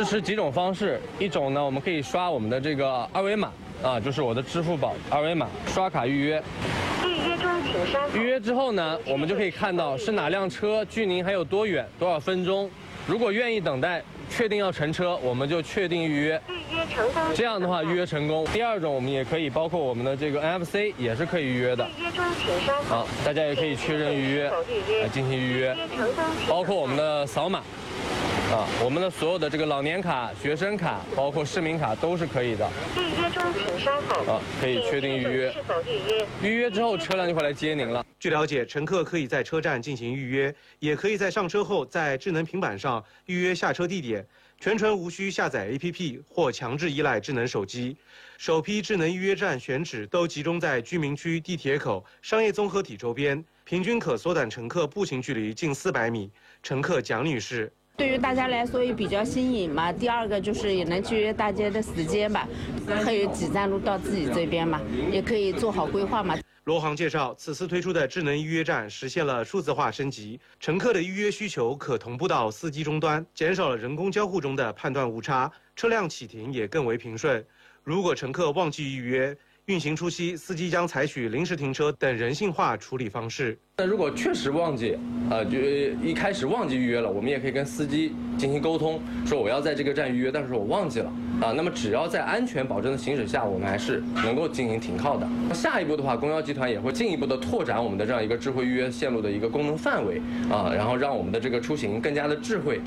支持几种方式，一种呢，我们可以刷我们的这个二维码啊，就是我的支付宝二维码，刷卡预约。 预约中，请稍后。 预约之后呢，我们就可以看到是哪辆车，距您还有多远，多少分钟。如果愿意等待，确定要乘车，我们就确定预约。 预约成功。 这样的话，预约成功。第二种，我们也可以包括我们的这个 NFC 也是可以预约的。 预约中，请稍后。 好，大家也可以确认预约来进行预约，包括我们的扫码。我们的所有的这个老年卡、学生卡，包括市民卡都是可以的。 预约中，请稍后。 可以确定预约。 是否预约？ 预约之后，车辆就会来接您了。 据了解，乘客可以在车站进行预约，也可以在上车后在智能平板上预约下车地点，全程无需下载 APP 或强制依赖智能手机。首批智能预约站选址都集中在居民区、地铁口、商业综合体周边，平均可缩短乘客步行距离近400米。乘客蒋女士。 对于大家来说也比较新颖嘛，第二个就是也能节约大家的时间吧，还有几站路到自己这边嘛，也可以做好规划嘛。 罗航介绍，此次推出的智能预约站实现了数字化升级，乘客的预约需求可同步到司机终端，减少了人工交互中的判断误差，车辆启停也更为平顺。如果乘客忘记预约，运行初期，司机将采取临时停车等人性化处理方式。 那如果确实忘记，就一开始忘记预约了，我们也可以跟司机进行沟通，说我要在这个站预约，但是我忘记了那么只要在安全保证的行驶下，我们还是能够进行停靠的。下一步的话，公交集团也会进一步的拓展我们的这样一个智慧预约线路的一个功能范围然后让我们的这个出行更加的智慧。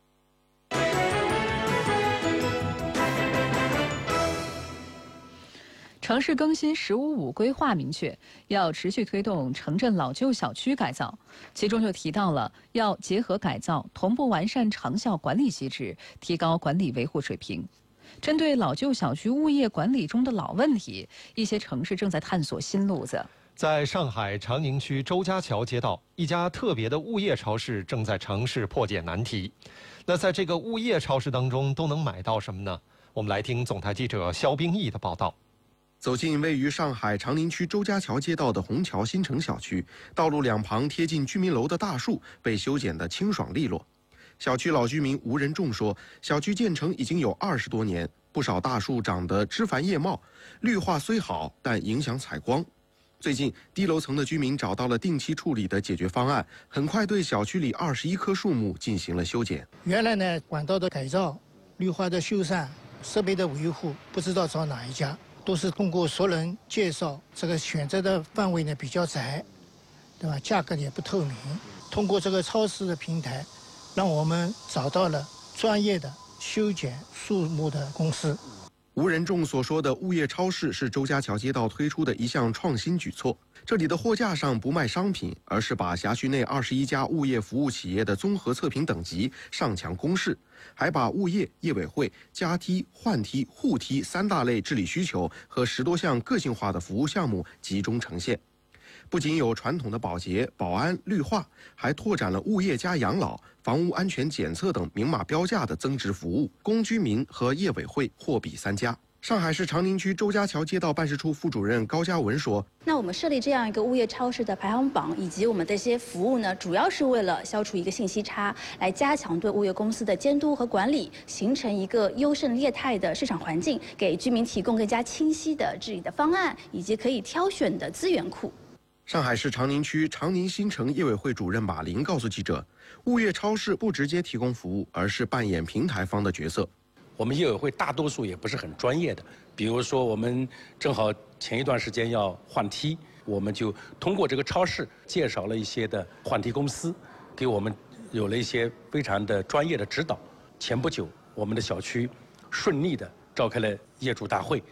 城市更新“15+5”规划明确，要持续推动城镇老旧小区改造，其中就提到了要结合改造，同步完善长效管理机制，提高管理维护水平。针对老旧小区物业管理中的老问题，一些城市正在探索新路子。 在上海长宁区周家桥街道，一家特别的物业超市正在尝试破解难题。那在这个物业超市当中都能买到什么呢？我们来听总台记者肖冰毅的报道。 走进位于上海长宁区周家桥街道的虹桥新城小区，道路两旁贴近居民楼的大树被修剪得清爽利落。小区老居民吴仁仲说，小区建成已经有20多年，不少大树长得枝繁叶茂，绿化虽好，但影响采光。最近，低楼层的居民找到了定期处理的解决方案，很快对小区里21棵树木进行了修剪。 原来呢，管道的改造、绿化的修缮、设备的维护，不知道找哪一家。都是通过熟人介绍，这个选择的范围呢比较窄，对吧？价格也不透明。通过这个超市的平台，让我们找到了专业的修剪树木的公司。 吴仁仲所说的物业超市是周家桥街道推出的一项创新举措。这里的货架上不卖商品，而是把辖区内21家物业服务企业的综合测评等级上墙公示，还把物业、业委会、加梯、换梯、互梯3大类治理需求和10多项个性化的服务项目集中呈现。不仅有传统的保洁、保安、绿化，还拓展了物业加养老、房屋安全检测等明码标价的增值服务，供居民和业委会货比3家。上海市长宁区周家桥街道办事处副主任高嘉文说， 那我们设立这样一个物业超市的排行榜，以及我们的一些服务呢，主要是为了消除一个信息差，来加强对物业公司的监督和管理，形成一个优胜劣汰的市场环境，给居民提供更加清晰的治理的方案，以及可以挑选的资源库。 上海市长宁区长宁新城业委会主任马林告诉记者，物业超市不直接提供服务，而是扮演平台方的角色。 我们业委会大多数也不是很专业的，比如说我们正好前一段时间要换梯，我们就通过这个超市介绍了一些的换梯公司，给我们有了一些非常的专业的指导。前不久，我们的小区顺利的召开了业主大会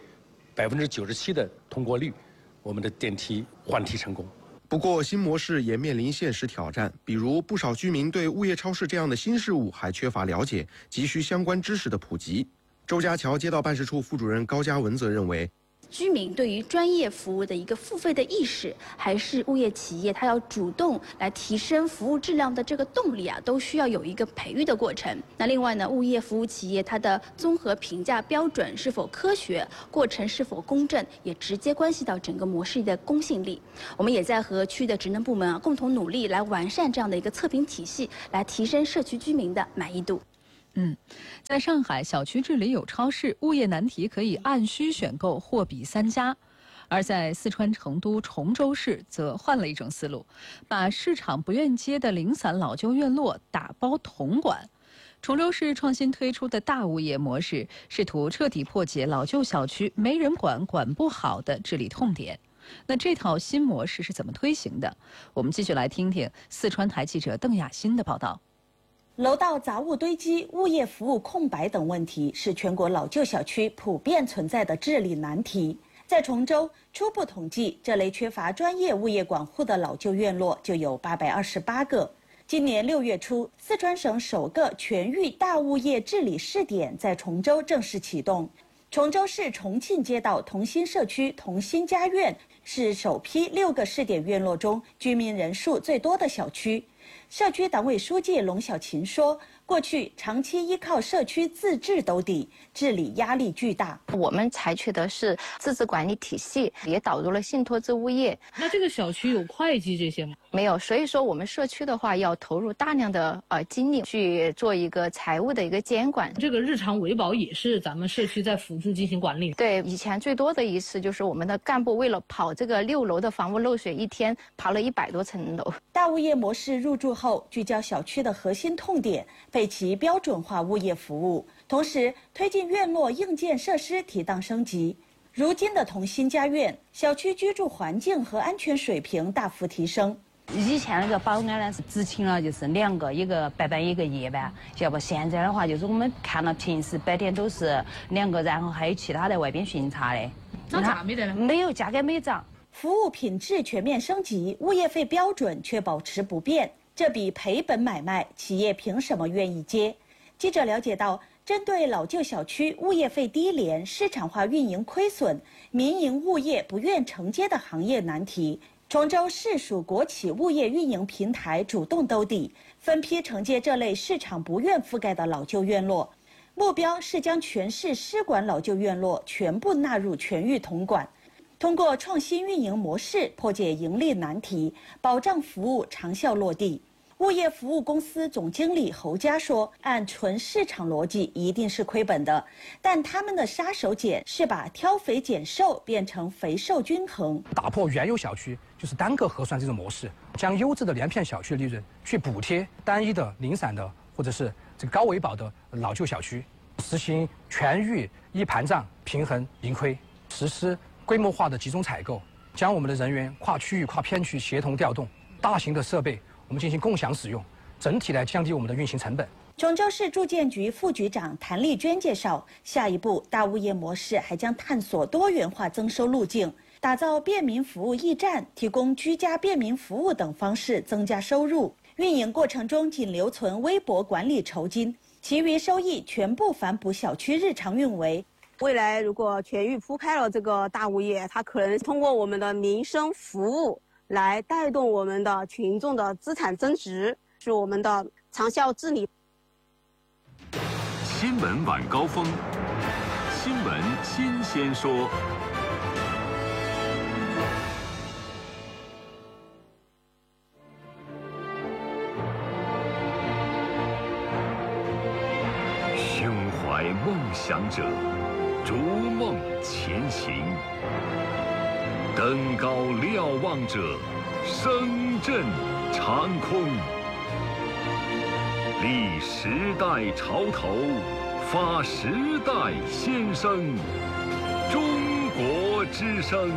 ，97%的通过率，我们的电梯换梯成功。 不过，新模式也面临现实挑战，比如不少居民对物业超市这样的新事物还缺乏了解，急需相关知识的普及。周家桥街道办事处副主任高嘉文则认为， 居民对于专业服务的一个付费的意识，还是物业企业它要主动来提升服务质量的这个动力啊，都需要有一个培育的过程。那另外呢，物业服务企业它的综合评价标准是否科学，过程是否公正，也直接关系到整个模式的公信力。我们也在和区的职能部门共同努力，来完善这样的一个测评体系，来提升社区居民的满意度。 在上海，小区治理有超市，物业难题可以按需选购，货比三家。而在四川成都崇州市则换了一种思路，把市场不愿接的零散老旧院落打包统管。崇州市创新推出的大物业模式，试图彻底破解老旧小区没人管、管不好的治理痛点。那这套新模式是怎么推行的？我们继续来听听四川台记者邓雅欣的报道。 楼道杂物堆积、物业服务空白等问题是全国老旧小区普遍存在的治理难题。在崇州，初步统计，这类缺乏专业物业管护的老旧院落就有828个。今年6月初，四川省首个全域大物业治理试点在崇州正式启动。崇州市重庆街道同心社区同心家苑是首批6个试点院落中居民人数最多的小区。社区党委书记龙小琴说，过去长期依靠社区自治兜底，治理压力巨大。 我们采取的是自治管理体系，也导入了信托制物业。 那这个小区有会计这些吗？ 没有，所以说我们社区的话要投入大量的精力去做一个财务的一个监管。 这个日常维保也是咱们社区在辅助进行管理。 对，以前最多的一次就是我们的干部为了跑这个6楼的房屋漏水，一天爬了100多层楼。 大物业模式入驻后，聚焦小区的核心痛点，备齐标准化物业服务，同时推进院落硬件设施提档升级。如今的同心家苑，小区居住环境和安全水平大幅提升。 以前那个保安呢是只请了就是2个，一个白班一个夜班，要不现在的话就是我们看到平时白天都是2个，然后还有其他在外边巡查的。 涨价没得呢？ 没有，价格没涨。 服务品质全面升级，物业费标准却保持不变，这笔赔本买卖，企业凭什么愿意接？记者了解到，针对老旧小区物业费低廉、市场化运营亏损、民营物业不愿承接的行业难题，崇州市属国企物业运营平台主动兜底，分批承接这类市场不愿覆盖的老旧院落，目标是将全市施管老旧院落全部纳入全域统管。通过创新运营模式破解盈利难题，保障服务长效落地。物业服务公司总经理侯佳说，按纯市场逻辑一定是亏本的，但他们的杀手锏是把挑肥拣瘦变成肥瘦均衡， 打破原有小区就是单个核算这种模式，将优质的连片小区利润去补贴单一的零散的或者是这个高维保的老旧小区，实行全域一盘账平衡盈亏，实施规模化的集中采购，将我们的人员跨区域跨片区协同调动，大型的设备我们进行共享使用，整体来降低我们的运行成本。 崇州市住建局副局长谭丽娟介绍，下一步大物业模式还将探索多元化增收路径，打造便民服务驿站，提供居家便民服务等方式增加收入。运营过程中仅留存微薄管理酬金，其余收益全部反哺小区日常运维。 未来如果全域铺开了这个大物业，它可能通过我们的民生服务来带动我们的群众的资产增值，是我们的长效治理。 新闻晚高峰，新闻新鲜说。胸怀梦想者，逐梦前行。登高瞭望者，声震长空。立时代潮头，发时代先声。中国之声。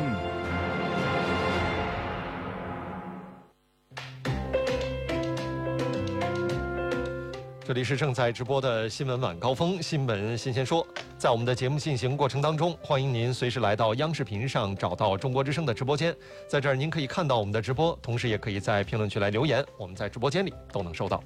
这里是正在直播的新闻晚高峰，新闻新鲜说。在我们的节目进行过程当中，欢迎您随时来到央视频上找到中国之声的直播间，在这儿您可以看到我们的直播，同时也可以在评论区来留言，我们在直播间里都能收到。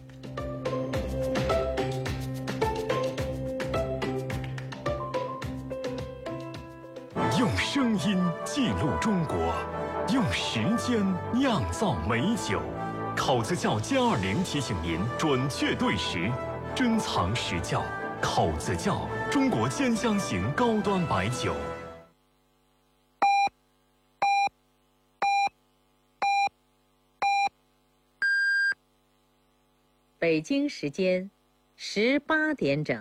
用声音记录中国，用时间酿造美酒。考子窖+20提醒您准确对时，珍藏实窖。考子窖，中国兼香型高端白酒。 北京时间 18点整。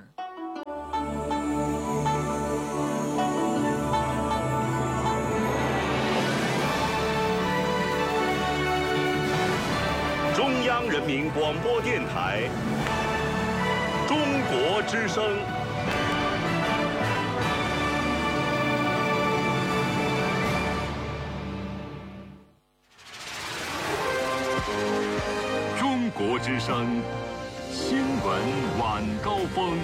中央人民广播电台中国之声。中国之声新闻晚高峰。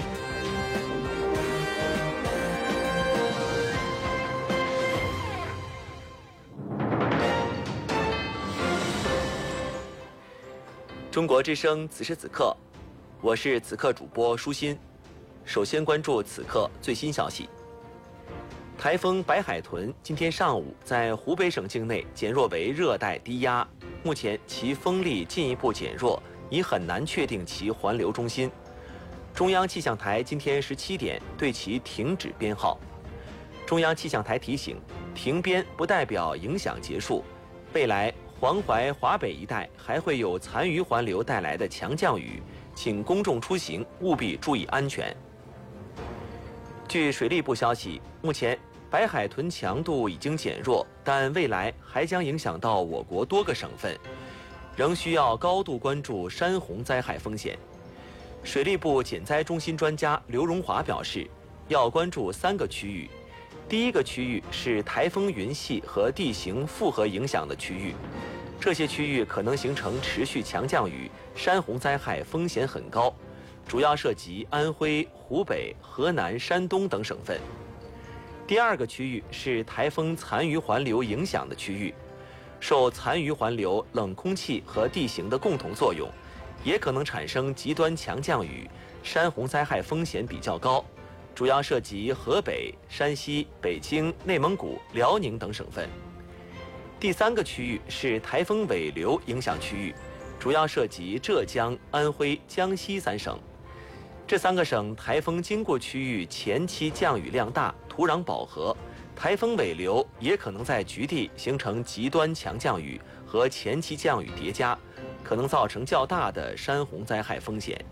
中国之声此时此刻，我是此刻主播舒心。首先关注此刻最新消息。台风白海豚今天上午在湖北省境内减弱为热带低压，目前其风力进一步减弱，已很难确定其环流中心。中央气象台今天17点对其停止编号。中央气象台提醒，停编不代表影响结束，未来黄淮、华北一带还会有残余环流带来的强降雨，请公众出行务必注意安全。据水利部消息，目前白海豚强度已经减弱，但未来还将影响到我国多个省份，仍需要高度关注山洪灾害风险。水利部减灾中心专家刘荣华表示，要关注3个区域。第一个区域是台风云系和地形复合影响的区域，这些区域可能形成持续强降雨，山洪灾害风险很高，主要涉及安徽、湖北、河南、山东等省份。第二个区域是台风残余环流影响的区域，受残余环流、冷空气和地形的共同作用，也可能产生极端强降雨，山洪灾害风险比较高，主要涉及河北、山西、北京、内蒙古、辽宁等省份。第3个区域是台风尾流影响区域，主要涉及浙江、安徽、江西3省。这3个省台风经过区域前期降雨量大，土壤饱和，台风尾流也可能在局地形成极端强降雨和前期降雨叠加，可能造成较大的山洪灾害风险。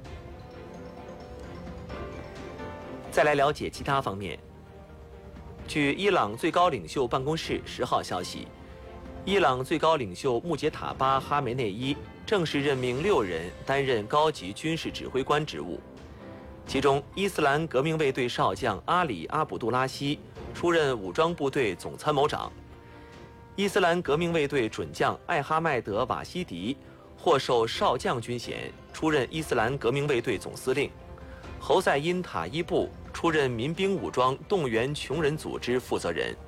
再来了解其他方面。据伊朗最高领袖办公室10号消息，伊朗最高领袖穆杰塔巴·哈梅内伊正式任命6人担任高级军事指挥官职务，其中伊斯兰革命卫队少将阿里·阿卜杜拉希出任武装部队总参谋长，伊斯兰革命卫队准将艾哈迈德·瓦希迪获授少将军衔，出任伊斯兰革命卫队总司令，侯赛因·塔伊布出任民兵武装动员穷人组织负责人。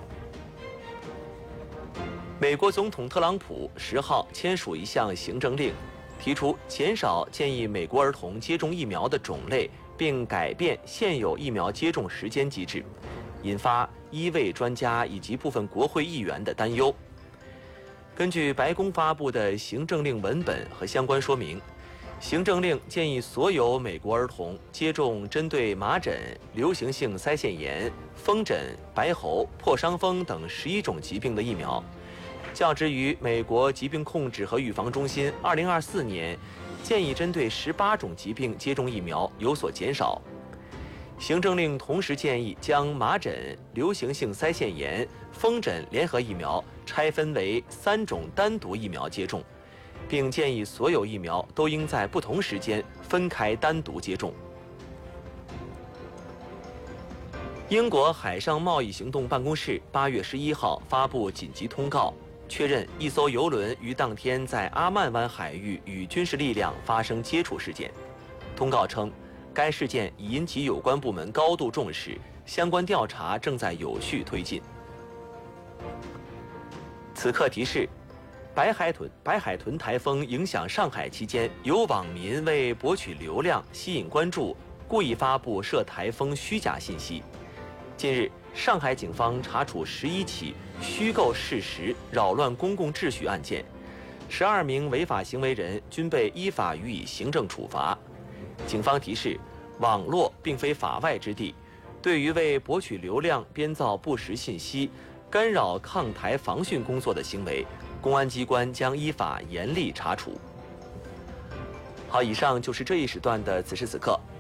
美国总统特朗普10号签署一项行政令，提出减少建议美国儿童接种疫苗的种类，并改变现有疫苗接种时间机制，引发医卫专家以及部分国会议员的担忧。根据白宫发布的行政令文本和相关说明，行政令建议所有美国儿童接种针对麻疹、流行性腮腺炎、风疹、白喉、破伤风等11种疾病的疫苗，较之于美国疾病控制和预防中心2024年建议针对18种疾病接种疫苗有所减少。行政令同时建议将麻疹、流行性腮腺炎、风疹联合疫苗拆分为3种单独疫苗接种，并建议所有疫苗都应在不同时间分开单独接种。英国海上贸易行动办公室8月11号发布紧急通告，确认一艘邮轮于当天在阿曼湾海域与军事力量发生接触事件。通告称，该事件已引起有关部门高度重视，相关调查正在有序推进。此刻提示：白海豚台风影响上海期间，有网民为博取流量、吸引关注，故意发布涉台风虚假信息。近日，上海警方查处11起虚构事实、扰乱公共秩序案件，12名违法行为人均被依法予以行政处罚。警方提示，网络并非法外之地，对于为博取流量编造不实信息、干扰抗台防汛工作的行为，公安机关将依法严厉查处。 好，以上就是这一时段的此时此刻。